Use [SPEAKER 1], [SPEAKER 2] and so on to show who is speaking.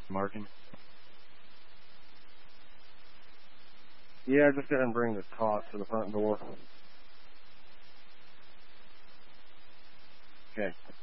[SPEAKER 1] Marking?
[SPEAKER 2] Yeah, just go ahead and bring the cot to the front door.
[SPEAKER 1] Okay.